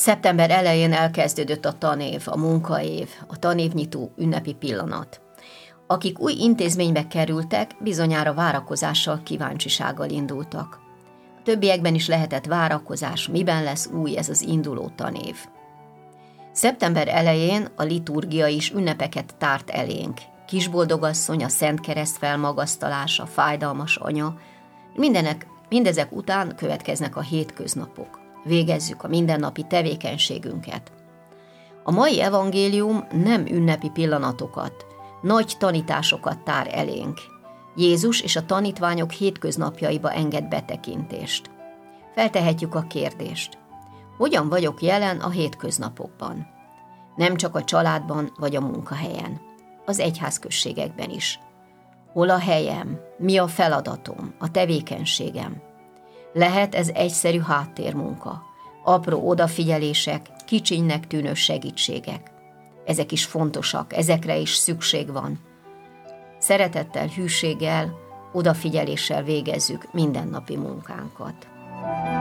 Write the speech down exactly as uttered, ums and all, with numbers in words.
Szeptember elején elkezdődött a tanév, a munkaév, a tanévnyitó ünnepi pillanat. Akik új intézménybe kerültek, bizonyára várakozással, kíváncsisággal indultak. A többiekben is lehetett várakozás, miben lesz új ez az induló tanév. Szeptember elején a liturgia is ünnepeket tárt elénk. Kisboldogasszony, a Szent Kereszt felmagasztalása, fájdalmas anya, mindenek, mindezek után következnek a hétköznapok. Végezzük a mindennapi tevékenységünket. A mai evangélium nem ünnepi pillanatokat, nagy tanításokat tár elénk. Jézus és a tanítványok hétköznapjaiba enged betekintést. Feltehetjük a kérdést: hogyan vagyok jelen a hétköznapokban? Nem csak a családban vagy a munkahelyen, az egyházközségekben is. Hol a helyem? Mi a feladatom, a tevékenységem? Lehet ez egyszerű háttérmunka, apró odafigyelések, kicsinynek tűnő segítségek. Ezek is fontosak, ezekre is szükség van. Szeretettel, hűséggel, odafigyeléssel végezzük mindennapi munkánkat.